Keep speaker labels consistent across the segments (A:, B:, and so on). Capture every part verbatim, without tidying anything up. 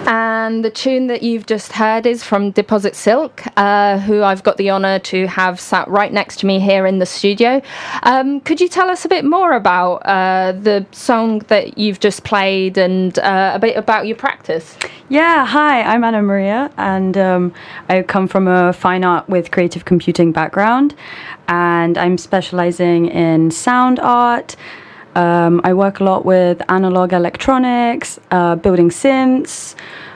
A: And the tune that you've just heard is from Deposit Silk, uh, who I've got the honour to have sat right next to me here in the studio. Um, could you tell us a bit more about uh, the song that you've just played and uh, a bit about your practice?
B: Yeah, hi, I'm Anna Maria, and um, I come from a fine art with creative computing background, and I'm specialising in sound art. Um, I work a lot with analog electronics, uh, building synths,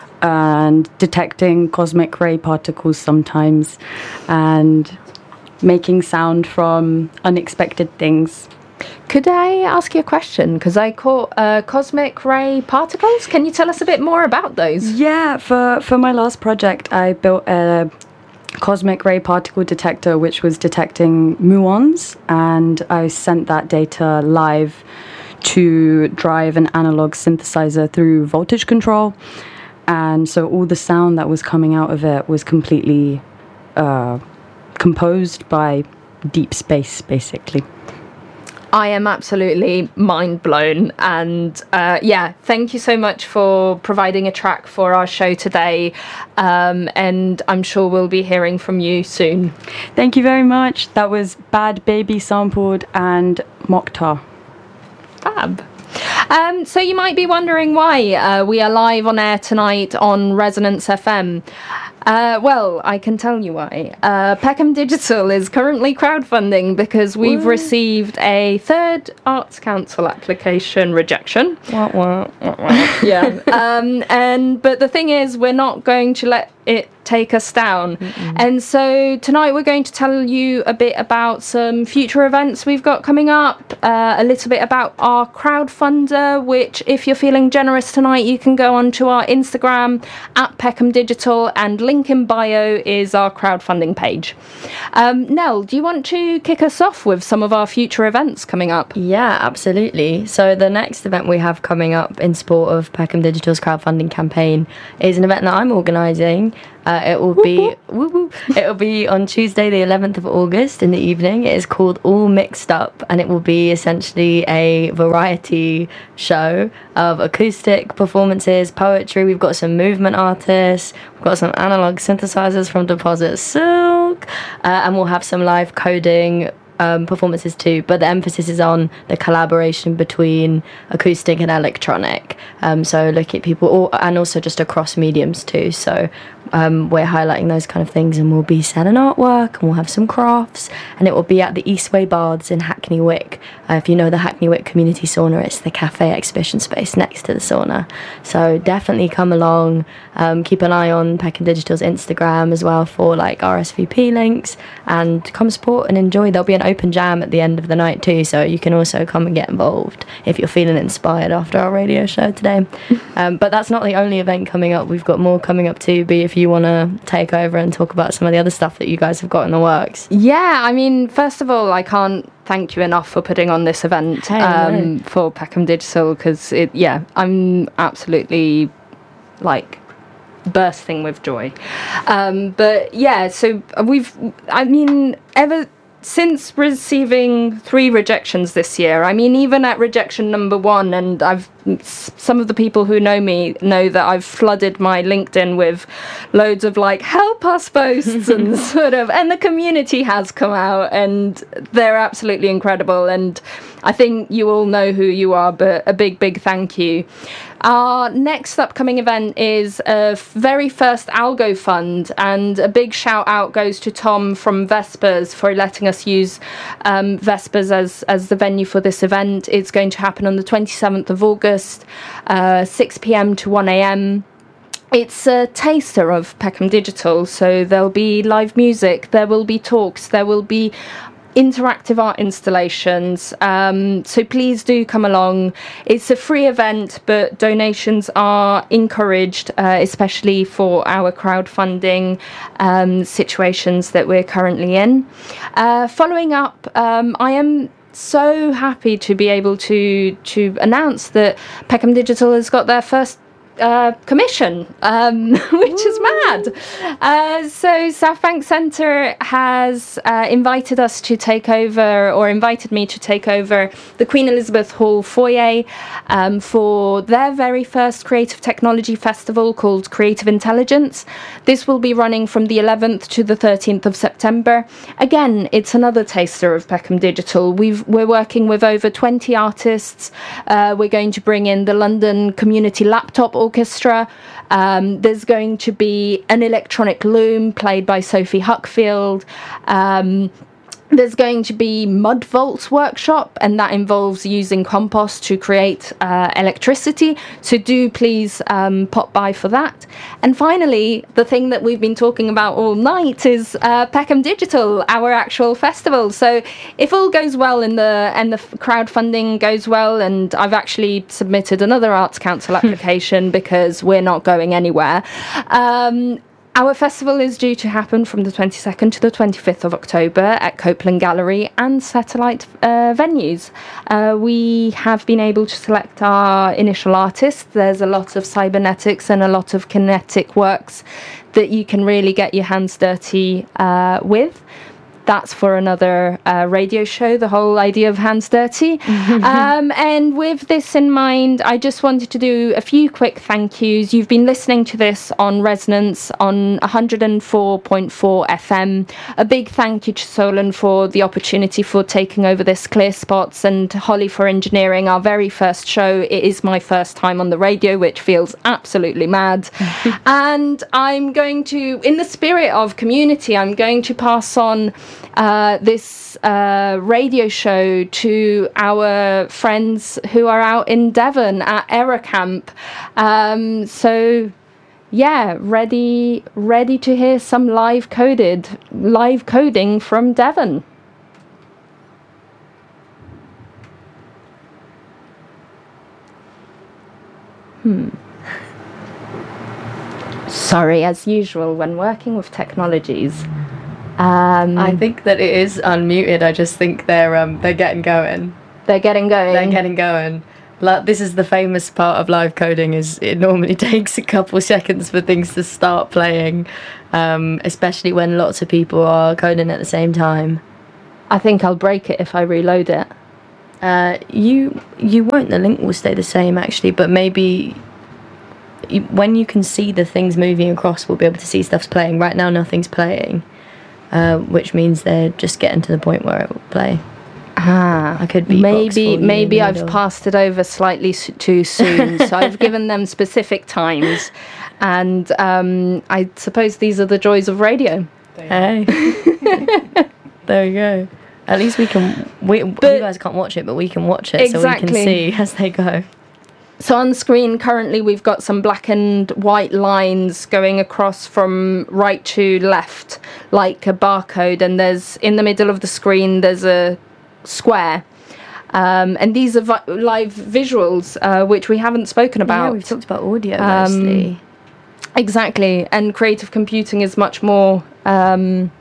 B: and detecting cosmic ray particles sometimes, and making sound from unexpected things.
A: Could I ask you a question? Because I caught uh, cosmic ray particles. Can you tell us a bit more about those?
B: Yeah, for, for my last project, I built a cosmic ray particle detector which was detecting muons, and I sent that data live to drive an analog synthesizer through voltage control, and so all the sound that was coming out of it was completely uh, composed by deep space, basically.
A: I am absolutely mind blown, and uh, yeah, thank you so much for providing a track for our show today, um, and I'm sure we'll be hearing from you soon.
B: Thank you very much. That was Bad Baby sampled and Mokhtar.
A: Fab. Um, so you might be wondering why uh, we are live on air tonight on Resonance F M. Uh, well, I can tell you why. Uh, Peckham Digital is currently crowdfunding because we've Woo. received a third Arts Council application rejection.
B: Wah, wah, wah, wah.
A: Yeah. Um, and but the thing is, we're not going to let it take us down. Mm-mm. And so tonight we're going to tell you a bit about some future events we've got coming up, uh, a little bit about our crowdfunder, which if you're feeling generous tonight, you can go onto our Instagram at Peckham Digital, and link in bio is our crowdfunding page. Um, Nell, do you want to kick us off with some of our future events coming up?
C: Yeah, absolutely. So the next event we have coming up in support of Peckham Digital's crowdfunding campaign is an event that I'm organising. Uh, it will be woo woo. It will be on Tuesday, the eleventh of August in the evening. It is called All Mixed Up, and it will be essentially a variety show of acoustic performances, poetry. We've got some movement artists. We've got some analog synthesizers from Deposit Silk, uh, and we'll have some live coding Um, performances too, but the emphasis is on the collaboration between acoustic and electronic. Um, so look at people, all, and also just across mediums too. So um, we're highlighting those kind of things, and we'll be selling artwork, and we'll have some crafts, and it will be at the Eastway Baths in Hackney Wick. Uh, if you know the Hackney Wick Community Sauna, it's the cafe exhibition space next to the sauna. So definitely come along. Um, keep an eye on Peckham Digital's Instagram as well for like R S V P links, and come support and enjoy. There'll be an open jam at the end of the night too, so you can also come and get involved if you're feeling inspired after our radio show today. Um, but that's not the only event coming up. We've got more coming up too, B, if you want to take over and talk about some of the other stuff that you guys have got in the works.
A: Yeah, I mean, first of all, I can't thank you enough for putting on this event
C: hey,
A: um,
C: no.
A: for Peckham Digital, because it yeah I'm absolutely like bursting with joy. Um, but yeah, so we've I mean ever since receiving three rejections this year, I mean, even at rejection number one, and I've some of the people who know me know that I've flooded my LinkedIn with loads of like help us posts and sort of, and the community has come out, and they're absolutely incredible, and I think you all know who you are, but a big big thank you. Our next upcoming event is a very first Algo Fund, and a big shout out goes to Tom from Vespers for letting us use um, Vespers as, as the venue for this event. It's going to happen on the twenty-seventh of August, uh, six p.m. to one a.m. It's a taster of Peckham Digital, so there'll be live music, there will be talks, there will be interactive art installations, um, so please do come along. It's a free event, but donations are encouraged, uh, especially for our crowdfunding um, situations that we're currently in. Uh, following up, um, I am so happy to be able to to announce that Peckham Digital has got their first uh, commission, um, which is mad. Uh, so South Bank Centre has uh, invited us to take over, or invited me to take over the Queen Elizabeth Hall foyer um, for their very first creative technology festival called Creative Intelligence. This will be running from the eleventh to the thirteenth of September. Again, it's another taster of Peckham Digital. We've, we're working with over twenty artists. Uh, we're going to bring in the London Community Laptop Orchestra. Um, there's going to be an electronic loom played by Sophie Huckfield. Um, There's going to be Mud Vaults workshop, and that involves using compost to create uh, electricity. So do please um, pop by for that. And finally, the thing that we've been talking about all night is uh, Peckham Digital, our actual festival. So if all goes well and the and the crowdfunding goes well, and I've actually submitted another Arts Council application because we're not going anywhere. Um, Our festival is due to happen from the twenty-second to the twenty-fifth of October at Copeland Gallery and satellite uh, venues. Uh, we have been able to select our initial artists. There's a lot of cybernetics and a lot of kinetic works that you can really get your hands dirty uh, with. That's for another uh, radio show, the whole idea of hands dirty. um, and with this in mind, I just wanted to do a few quick thank yous. You've been listening to this on Resonance on one oh four point four F M. A big thank you to Solon for the opportunity for taking over this Clear Spots, and Holly for engineering our very first show. It is my first time on the radio, which feels absolutely mad. And I'm going to, in the spirit of community, I'm going to pass on Uh, this uh, radio show to our friends who are out in Devon at Error Camp. Um, so, yeah, ready, ready to hear some live coded, live coding from Devon. Hmm. Sorry, as usual, when working with technologies. Um,
C: I think that it is unmuted. I just think they're um they're getting going.
A: They're getting going.
C: They're getting going. Like, this is the famous part of live coding, is it normally takes a couple seconds for things to start playing, um, especially when lots of people are coding at the same time.
A: I think I'll break it if I reload it.
C: Uh, you you won't. The link will stay the same actually, but maybe you, when you can see the things moving across, we'll be able to see stuff's playing. Right now, nothing's playing. Uh, which means they're just getting to the point where it will play.
A: Ah,
C: I could be
A: maybe maybe I've passed it over slightly s- too soon. So I've given them specific times, and um, I suppose these are the joys of radio.
C: Hey, there you go. At least we can. We but, you guys can't watch it, but we can watch it,
A: exactly.
C: So we can see as they go.
A: So on screen currently we've got some black and white lines going across from right to left, like a barcode, and there's in the middle of the screen there's a square. Um, and these are vi- live visuals, uh, which we haven't spoken about.
C: Yeah, we've talked about audio mostly.
A: Um, exactly, and creative computing is much more um,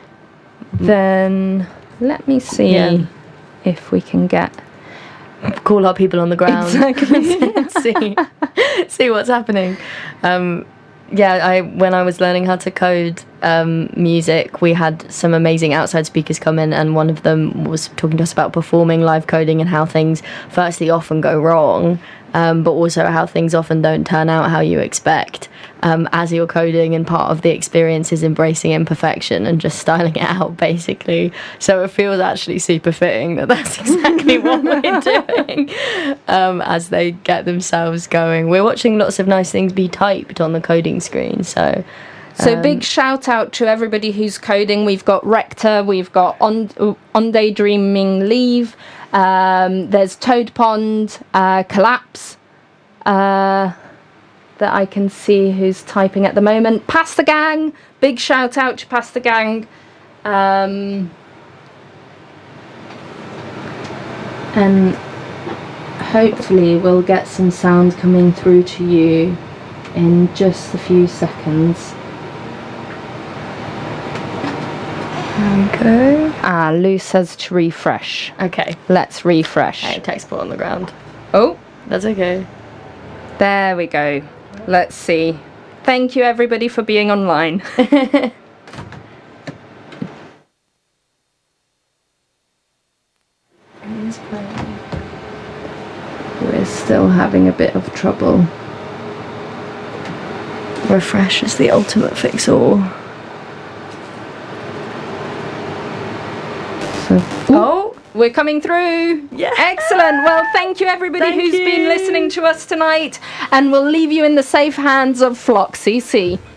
A: than... Let me see yeah. if we can get...
C: Call up people on the ground.
A: Exactly.
C: see, see what's happening. Um, yeah, I when I was learning how to code um, music, we had some amazing outside speakers come in, and one of them was talking to us about performing live coding and how things firstly often go wrong, um, but also how things often don't turn out how you expect um, as you're coding, and part of the experience is embracing imperfection and just styling it out, basically. So it feels actually super fitting that that's exactly what we're doing um, as they get themselves going. We're watching lots of nice things be typed on the coding screen, so...
A: So
C: um,
A: big shout out to everybody who's coding. We've got Rector, we've got On, on Daydreaming Leave, um, there's Toad Pond, uh, Collapse, uh, that I can see who's typing at the moment. Pasta Gang, big shout out to Pasta Gang. Um, and hopefully we'll get some sound coming through to you in just a few seconds.
C: Okay.
A: Ah, Lou says to refresh.
C: Okay.
A: Let's refresh.
C: Hey, text put on the ground.
A: Oh,
C: That's okay.
A: there we go. Let's see. Thank you everybody for being online. We're still having a bit of trouble.
C: Refresh is the ultimate fix all.
A: So, oh, we're coming through.
C: Yeah.
A: Excellent. Well, thank you everybody
C: Thank
A: who's
C: you.
A: been listening to us tonight, and we'll leave you in the safe hands of Flock C C.